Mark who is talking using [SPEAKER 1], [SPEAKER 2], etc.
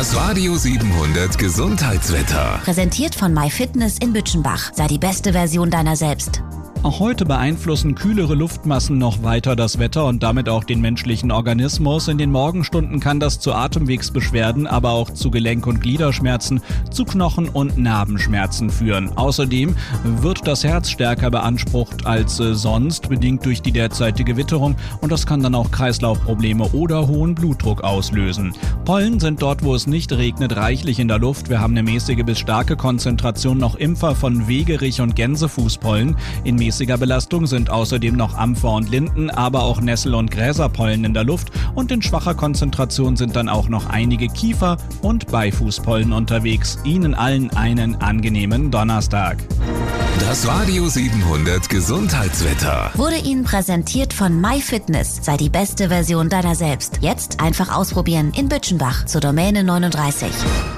[SPEAKER 1] Das Radio 700 Gesundheitswetter.
[SPEAKER 2] Präsentiert von MyFitness in Bütchenbach. Sei die beste Version deiner selbst.
[SPEAKER 3] Auch heute beeinflussen kühlere Luftmassen noch weiter das Wetter und damit auch den menschlichen Organismus. In den Morgenstunden kann das zu Atemwegsbeschwerden, aber auch zu Gelenk- und Gliederschmerzen, zu Knochen- und Narbenschmerzen führen. Außerdem wird das Herz stärker beansprucht als sonst, bedingt durch die derzeitige Witterung, und das kann dann auch Kreislaufprobleme oder hohen Blutdruck auslösen. Pollen sind dort, wo es nicht regnet, reichlich in der Luft. Wir haben eine mäßige bis starke Konzentration noch Impfer von Wegerich und Gänsefußpollen. In mäßiger Belastung sind außerdem noch Ampfer und Linden, aber auch Nessel- und Gräserpollen in der Luft, und in schwacher Konzentration sind dann auch noch einige Kiefer- und Beifußpollen unterwegs. Ihnen allen einen angenehmen Donnerstag.
[SPEAKER 1] Das Radio 700 Gesundheitswetter
[SPEAKER 2] Wurde Ihnen präsentiert von MyFitness. Sei die beste Version deiner selbst. Jetzt einfach ausprobieren in Bütchenbach zur Domäne 39.